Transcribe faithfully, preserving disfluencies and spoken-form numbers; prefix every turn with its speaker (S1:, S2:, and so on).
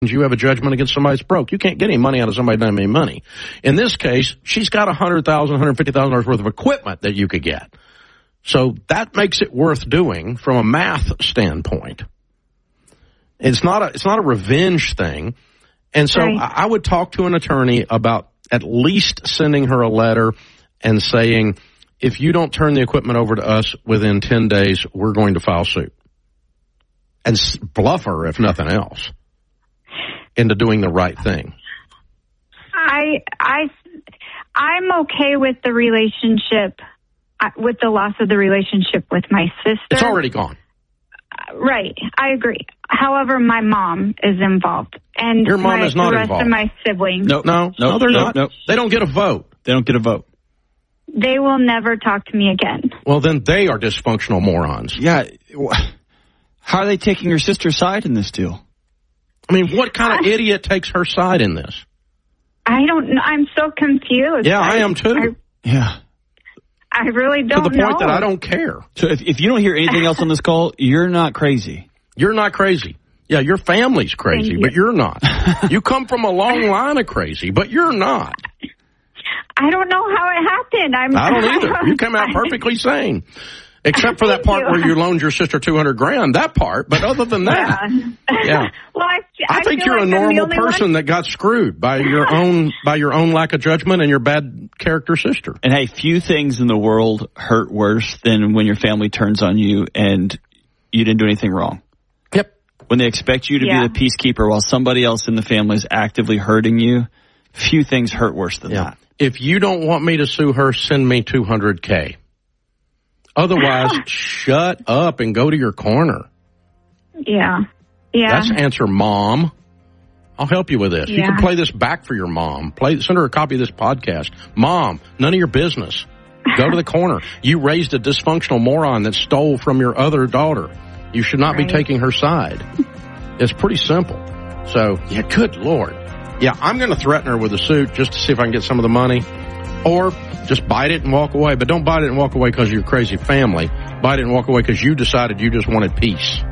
S1: you have a judgment against somebody that's broke. You can't get any money out of somebody that doesn't have any money. In this case, she's got one hundred thousand dollars, one hundred fifty thousand dollars worth of equipment that you could get. So that makes it worth doing from a math standpoint. It's not a, it's not a revenge thing. And so
S2: right.
S1: I, I would talk to an attorney about at least sending her a letter and saying, if you don't turn the equipment over to us within ten days, we're going to file suit. And bluff her, if nothing else, into doing the right thing.
S2: I, I, I'm okay with the relationship, with the loss of the relationship with my sister.
S1: It's already gone.
S2: Right. I agree. However, my mom is involved. And
S1: your mom
S2: my,
S1: is not
S2: the rest
S1: involved.
S2: of my siblings.
S1: No, no, no, they're
S3: nope,
S1: not.
S3: Nope.
S1: They don't get a vote.
S3: They don't get a vote.
S2: They will never talk to me again.
S1: Well, then they are dysfunctional morons.
S3: Yeah. How are they taking your sister's side in this deal?
S1: I mean, what kind of I, idiot takes her side in this?
S2: I don't know. I'm so confused.
S1: Yeah, I, I am too.
S3: I, yeah.
S2: I really don't know.
S1: To the point
S2: know.
S1: that I don't care.
S3: So if, if you don't hear anything else on this call, you're not crazy.
S1: You're not crazy. Yeah, your family's crazy, you. but you're not. You come from a long line of crazy, but you're not.
S2: I don't know how it happened. I'm,
S1: I don't either. You came out perfectly sane. Except for that part
S2: you.
S1: where you loaned your sister two hundred grand, that part. But other than that,
S2: yeah.
S1: yeah.
S2: Well, I, I,
S1: I think you're
S2: like
S1: a normal person
S2: one.
S1: that got screwed by your own by your own lack of judgment and your bad character sister.
S3: And hey, few things in the world hurt worse than when your family turns on you and you didn't do anything wrong.
S1: Yep.
S3: When they expect you to
S2: yeah.
S3: be the peacekeeper while somebody else in the family is actively hurting you, few things hurt worse than
S1: yeah.
S3: that.
S1: If you don't want me to sue her, send me two hundred K. Otherwise, shut up and go to your corner.
S2: Yeah. Yeah.
S1: That's answer, Mom. I'll help you with this.
S2: Yeah.
S1: You can play this back for your mom. Play, send her a copy of this podcast. Mom, none of your business. Go to the corner. You raised a dysfunctional moron that stole from your other daughter. You should not
S2: right.
S1: be taking her side. It's pretty simple. So, yeah, good Lord. Yeah, I'm going to threaten her with a suit just to see if I can get some of the money. Or just bite it and walk away. But don't bite it and walk away because of your crazy family. Bite it and walk away because you decided you just wanted peace.